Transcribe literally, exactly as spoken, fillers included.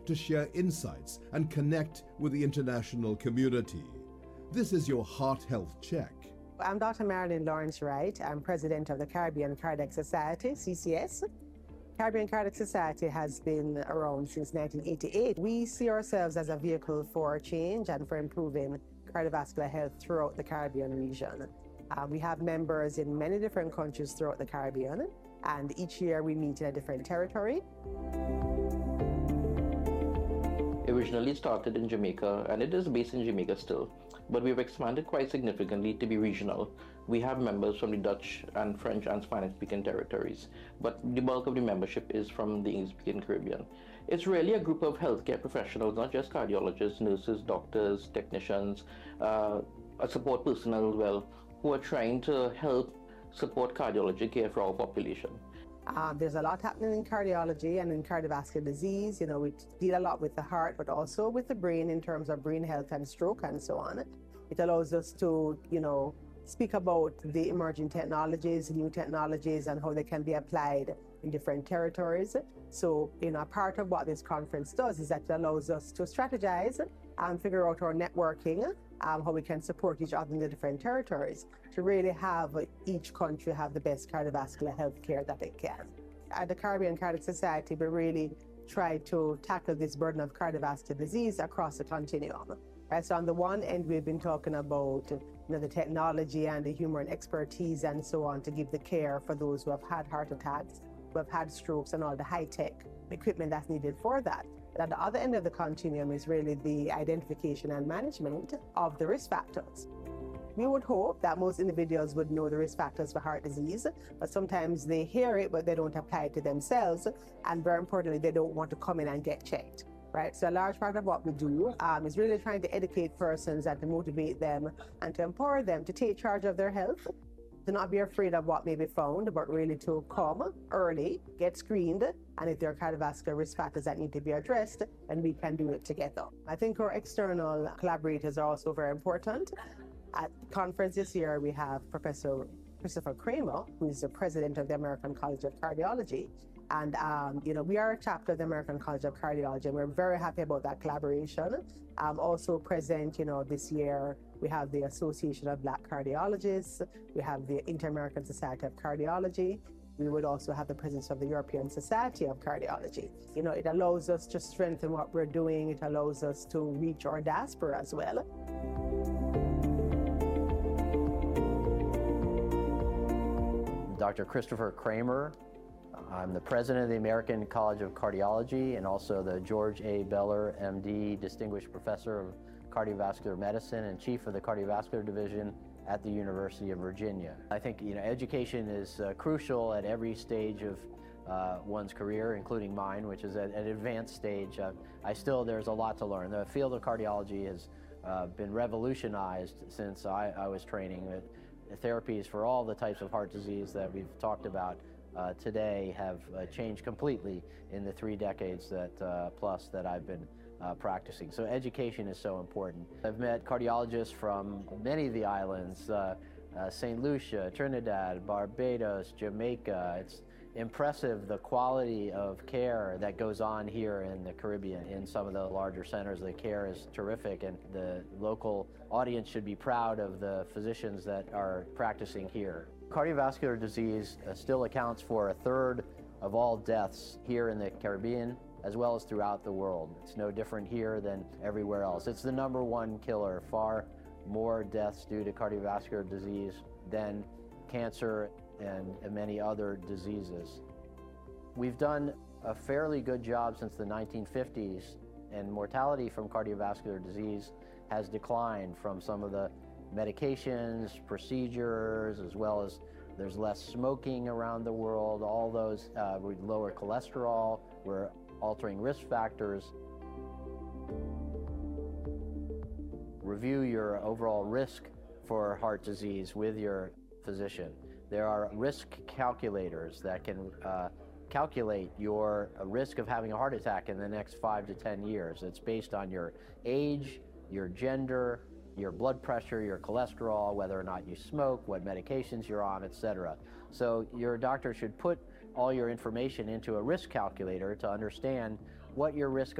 to share insights and connect with the international community. This is your Heart Health Check. I'm Doctor Marilyn Lawrence Wright. I'm president of the Caribbean Cardiac Society, C C S. Caribbean Cardiac Society has been around since nineteen eighty-eight. We see ourselves as a vehicle for change and for improving cardiovascular health throughout the Caribbean region. Uh, we have members in many different countries throughout the Caribbean, and each year we meet in a different territory. Originally started in Jamaica, and it is based in Jamaica still, but we've expanded quite significantly to be regional. We have members from the Dutch and French and Spanish-speaking territories, but the bulk of the membership is from the English-speaking Caribbean. It's really a group of healthcare professionals, not just cardiologists, nurses, doctors, technicians, uh, support personnel as well, who are trying to help support cardiology care for our population. Um, there's a lot happening in cardiology and in cardiovascular disease. You know, we deal a lot with the heart, but also with the brain in terms of brain health and stroke and so on. It allows us to, you know, speak about the emerging technologies, new technologies, and how they can be applied in different territories. So, you know, part of what this conference does is that it allows us to strategize and figure out our networking, um, how we can support each other in the different territories to really have each country have the best cardiovascular health care that it can. At the Caribbean Cardiac Society, we really try to tackle this burden of cardiovascular disease across the continuum. Right, so on the one end, we've been talking about you know, the technology and the human expertise and so on to give the care for those who have had heart attacks, who have had strokes, and all the high-tech equipment that's needed for that. But at the other end of the continuum is really the identification and management of the risk factors. We would hope that most individuals would know the risk factors for heart disease, but sometimes they hear it, but they don't apply it to themselves, and very importantly, they don't want to come in and get checked. Right, so a large part of what we do um, is really trying to educate persons and to motivate them and to empower them to take charge of their health, to not be afraid of what may be found, but really to come early, get screened, and if there are cardiovascular risk factors that need to be addressed, then we can do it together. I think our external collaborators are also very important. At the conference this year, we have Professor Christopher Kramer, who is the president of the American College of Cardiology. And, um, you know, we are a chapter of the American College of Cardiology, and we're very happy about that collaboration. Um, also present, you know, this year, we have the Association of Black Cardiologists, we have the Inter-American Society of Cardiology, we would also have the presence of the European Society of Cardiology. You know, it allows us to strengthen what we're doing, it allows us to reach our diaspora as well. Doctor Christopher Kramer. I'm the president of the American College of Cardiology and also the George A. Beller, M D, Distinguished Professor of Cardiovascular Medicine and Chief of the Cardiovascular Division at the University of Virginia. I think you know, education is uh, crucial at every stage of uh, one's career, including mine, which is at an advanced stage. Uh, I still, there's a lot to learn. The field of cardiology has uh, been revolutionized since I, I was training. The therapies for all the types of heart disease that we've talked about Uh, today have uh, changed completely in the three decades that uh, plus that I've been uh, practicing. So education is so important. I've met cardiologists from many of the islands, uh, uh, Saint Lucia, Trinidad, Barbados, Jamaica. It's impressive the quality of care that goes on here in the Caribbean. In some of the larger centers, the care is terrific, and the local audience should be proud of the physicians that are practicing here. Cardiovascular disease uh, still accounts for a third of all deaths here in the Caribbean, as well as throughout the world. It's no different here than everywhere else. It's the number one killer. Far more deaths due to cardiovascular disease than cancer and, and many other diseases. We've done a fairly good job since the nineteen fifties, and mortality from cardiovascular disease has declined from some of the medications, procedures, as well as there's less smoking around the world. All those, uh, we lower cholesterol, we're altering risk factors. Review your overall risk for heart disease with your physician. There are risk calculators that can uh, calculate your uh, risk of having a heart attack in the next five to ten years. It's based on your age, your gender, your blood pressure, your cholesterol, whether or not you smoke, what medications you're on, et cetera. So your doctor should put all your information into a risk calculator to understand what your risk